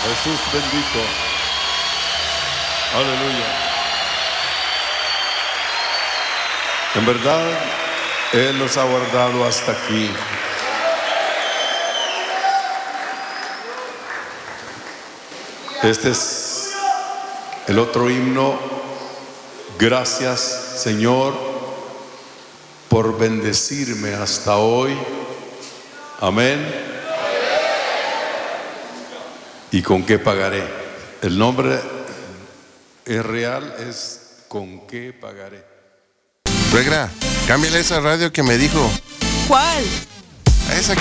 Jesús bendito. Aleluya. En verdad, Él nos ha guardado hasta aquí. Este es el otro himno. Gracias, Señor, por bendecirme hasta hoy. Amén. ¿Y con qué pagaré? El nombre es real, es ¿con qué pagaré? Suegra, cámbiale esa radio que me dijo. ¿Cuál? A esa que